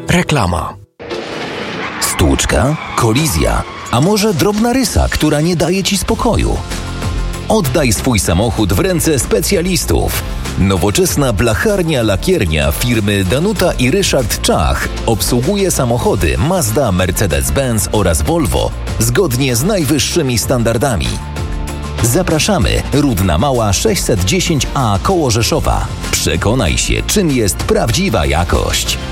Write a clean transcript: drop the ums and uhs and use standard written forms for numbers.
Reklama. Stłuczka? Kolizja? A może drobna rysa, która nie daje Ci spokoju? Oddaj swój samochód w ręce specjalistów. Nowoczesna blacharnia-lakiernia firmy Danuta i Ryszard Czach obsługuje samochody Mazda, Mercedes-Benz oraz Volvo zgodnie z najwyższymi standardami. Zapraszamy, Rudna Mała 610A koło Rzeszowa. Przekonaj się, czym jest prawdziwa jakość.